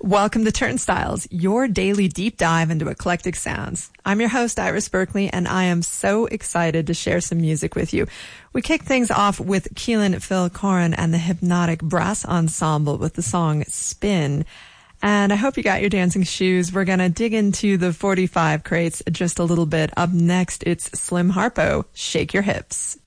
Welcome to Turnstiles, your daily deep dive into eclectic sounds. I'm your host, Iris Berkeley, and I am so excited to share some music with you. We kick things off with Keelan Phil Corin and the Hypnotic Brass Ensemble with the song Spin. And I hope you got your dancing shoes. We're going to dig into the 45 crates just a little bit. Up next, it's Slim Harpo, Shake Your Hips.